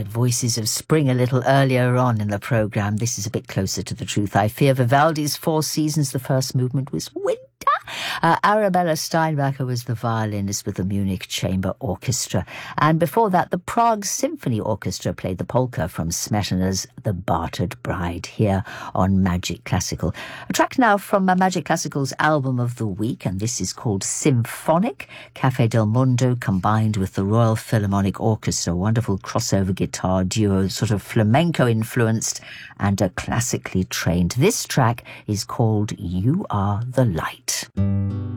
had Voices of Spring a little earlier on in the programme. This is a bit closer to the truth, I fear. Vivaldi's Four Seasons, the first movement, was winter. Arabella Steinbacher was the violinist with the Munich Chamber Orchestra. And before that, the Prague Symphony Orchestra played the polka from Smetana's The Bartered Bride here on Magic Classical. A track now from Magic Classical's album of the week, and this is called Symphonic, Café del Mundo combined with the Royal Philharmonic Orchestra. Wonderful crossover guitar duo, sort of flamenco influenced and classically trained. This track is called You Are the Light.